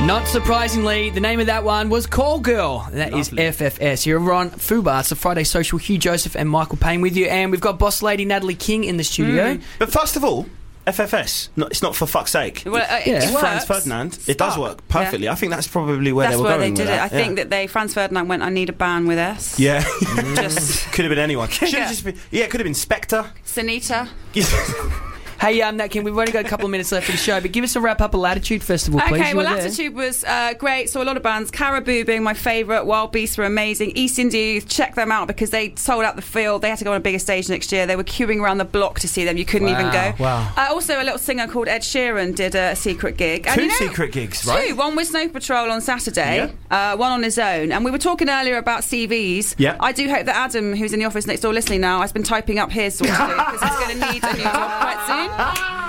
Not surprisingly, the name of that one was Call Girl. That Lovely. is FFS. You're on Fubar. It's a Friday Social. Hugh Joseph and Michael Payne with you. And we've got boss lady Natalie King in the studio. But first of all, FFS. No, it's not for fuck's sake. Well, Yeah. it works. Franz Ferdinand. It does work perfectly. I think that's probably where That's they were where going they did with it. I that. think that Franz Ferdinand went, I need a band with S. Yeah. Just Could have been anyone. Should have Yeah. just been. Yeah, it could have been Spectre. Sanita. Hey, Nat King, we've only got a couple of minutes left for the show, but give us a wrap-up of Latitude Festival, please. Okay, You well, were there. Latitude was great. Saw a lot of bands. Caribou being my favourite. Wild Beasts were amazing. East India Youth, check them out because they sold out the field. They had to go on a bigger stage next year. They were queuing around the block to see them. You couldn't even go. Wow. Also, a little singer called Ed Sheeran did a secret gig. And Two you know, secret gigs, right? Two. One with Snow Patrol on Saturday, one on his own. And we were talking earlier about CVs. Yeah. I do hope that Adam, who's in the office next door listening now, has been typing up his what to do because he's going to need a new job quite soon.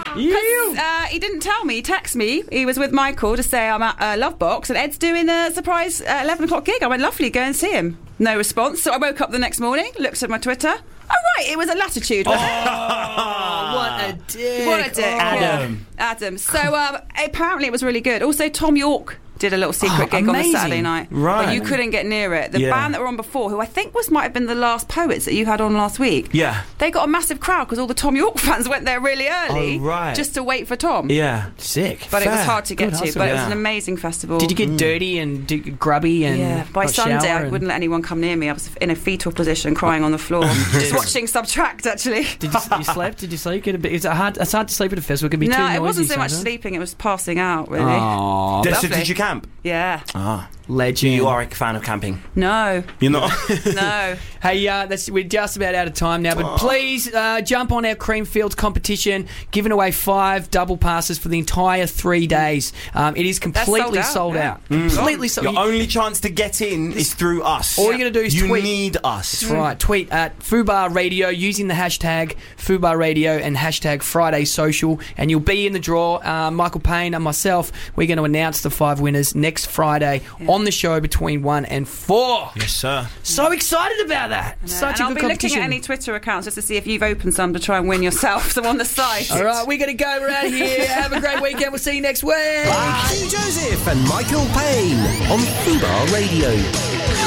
He didn't tell me, he texted me. He was with Michael to say I'm at Lovebox and Ed's doing a surprise 11 o'clock gig. I went, lovely, go and see him. No response. So I woke up the next morning, looked at my Twitter. Oh, right, it was a Latitude, wasn't it? What a dick. What a dick. Adam. Yeah. Adam. So apparently it was really good. Also, Tom York did a little secret gig on the amazing. Saturday night. Right. But you couldn't get near it. The Yeah. band that were on before, who I think might have been the Last Poets that you had on last week, Yeah. they got a massive crowd because all the Tom York fans went there really early Oh, right. just to wait for Tom. Yeah. Sick. But it was Fair. hard to get Good to. hustle. But it was Yeah. an amazing festival. Did you get dirty and grubby and Yeah, by got Sunday shower I and- wouldn't let anyone come near me. I was in a fetal position crying on the floor. Just watching Subtract, actually. Did you sleep? Did you sleep? It's hard to sleep at a festival. It can be too No, noisy it wasn't so much sometimes. sleeping, it was passing out, really. Aw, So lovely. did you camp? Yeah. Ah. legend. You are a fan of camping. No. You're not? No. Hey, we're just about out of time now, but please jump on our Creamfields competition, giving away 5 double passes for the entire 3 days. It is completely sold out. Completely sold out. Your only chance to get in is through us. All you got to do is you tweet. need us. That's right. Tweet at Fubar Radio using the hashtag Fubar Radio and hashtag Friday Social, and you'll be in the draw. Michael Payne and myself, we're going to announce the 5 winners next Friday on the show between 1 and 4. Yes, sir. So excited about that. Such and a I'll good be competition. looking at any Twitter accounts just to see if you've opened some to try and win yourself some on the site. All right, we're going to go around here. Have a great weekend. We'll see you next week. Hugh Joseph and Michael Payne on Fubar Radio.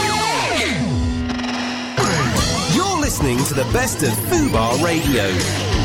You're listening to the best of Fubar Radio.